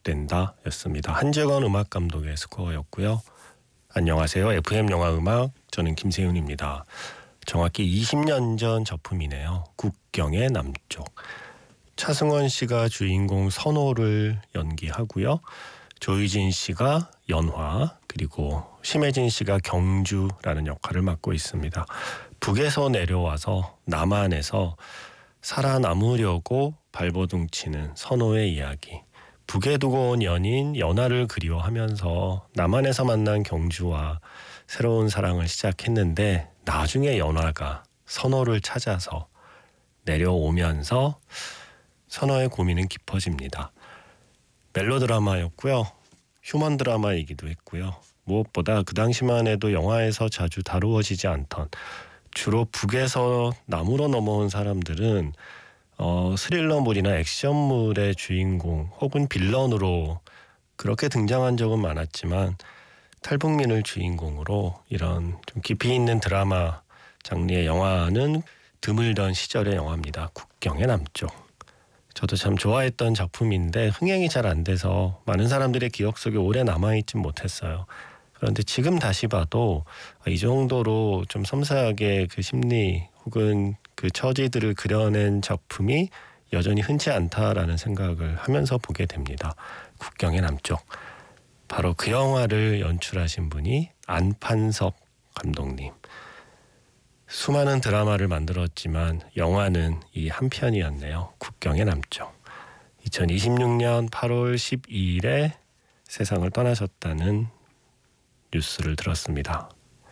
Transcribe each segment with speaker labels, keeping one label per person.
Speaker 1: 시작된다 였습니다. 한재건 음악감독의 스코어였고요. 안녕하세요. FM 영화음악 저는 김세윤입니다. 정확히 20년 전 작품이네요. 국경의 남쪽. 차승원 씨가 주인공 선호를 연기하고요. 조희진 씨가 연화, 그리고 심혜진 씨가 경주라는 역할을 맡고 있습니다. 북에서 내려와서 남한에서 살아남으려고 발버둥 치는 선호의 이야기. 북에 두고 온 연인 연하를 그리워하면서 남한에서 만난 경주와 새로운 사랑을 시작했는데 나중에 연하가 선호를 찾아서 내려오면서 선호의 고민은 깊어집니다. 멜로드라마였고요. 휴먼 드라마이기도 했고요. 무엇보다 그 당시만 해도 영화에서 자주 다루어지지 않던, 주로 북에서 남으로 넘어온 사람들은 스릴러물이나 액션물의 주인공 혹은 빌런으로 그렇게 등장한 적은 많았지만 탈북민을 주인공으로 이런 좀 깊이 있는 드라마 장르의 영화는 드물던 시절의 영화입니다. 국경의 남쪽. 저도 참 좋아했던 작품인데 흥행이 잘 안 돼서 많은 사람들의 기억 속에 오래 남아있진 못했어요. 그런데 지금 다시 봐도 이 정도로 좀 섬세하게 그 심리 혹은 그 처지들을 그려낸 작품이 여전히 흔치 않다라는 생각을 하면서 보게 됩니다. 국경의 남쪽. 바로 그 영화를 연출하신 분이 안판석 감독님. 수많은 드라마를 만들었지만 영화는 이 한 편이었네요. 국경의 남쪽. 2026년 8월 12일에 세상을 떠나셨다는 뉴스를 들었습니다.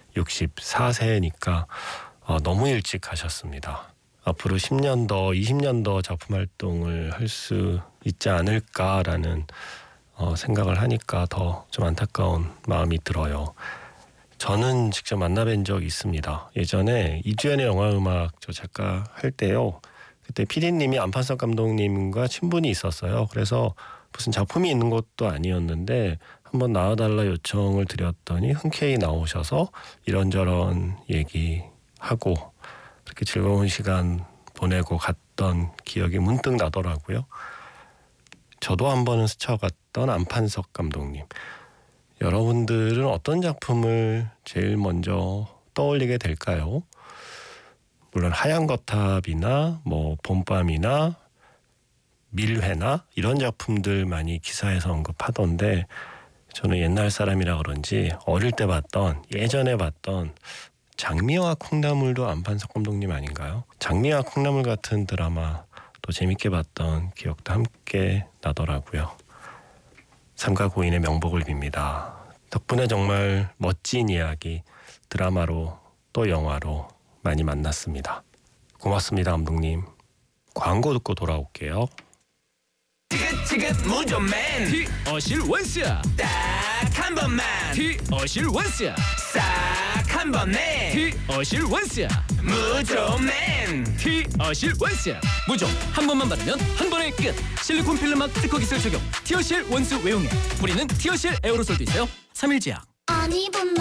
Speaker 1: 64세니까 너무 일찍 가셨습니다. 앞으로 10년 더, 20년 더 작품 활동을 할 수 있지 않을까라는 생각을 하니까 더 좀 안타까운 마음이 들어요. 저는 직접 만나뵌 적 있습니다. 예전에 이주연의 영화음악 저 작가 할 때요. 그때 PD님이 안판석 감독님과 친분이 있었어요. 그래서 무슨 작품이 있는 것도 아니었는데 한번 나와달라 요청을 드렸더니 흔쾌히 나오셔서 이런저런 얘기하고 그렇게 즐거운 시간 보내고 갔던 기억이 문득 나더라고요. 저도 한 번은 스쳐갔던 안판석 감독님. 여러분들은 어떤 작품을 제일 먼저 떠올리게 될까요? 물론 하얀 거탑이나 봄밤이나 밀회나 이런 작품들 많이 기사에서 언급하던데 저는 옛날 사람이라 그런지 어릴 때 봤던, 예전에 봤던 장미와 콩나물도 안판석 감독님 아닌가요? 장미와 콩나물 같은 드라마 또 재밌게 봤던 기억도 함께 나더라고요. 삼가 고인의 명복을 빕니다. 덕분에 정말 멋진 이야기 드라마로 또 영화로 많이 만났습니다. 고맙습니다, 감독님. 광고 듣고 돌아올게요.
Speaker 2: 지긋지긋 무좀맨 티어실 원스야 딱 한 번만 티어실 원스야 싹 한 번에 티어실 원스야 무좀맨 티어실 원스야 무좀 한 번만 바르면 한 번에 끝. 실리콘 필름막 특허 기술 적용 티어실 원스 외용액. 뿌리는 티어실 에어로솔도 있어요. 3일제약.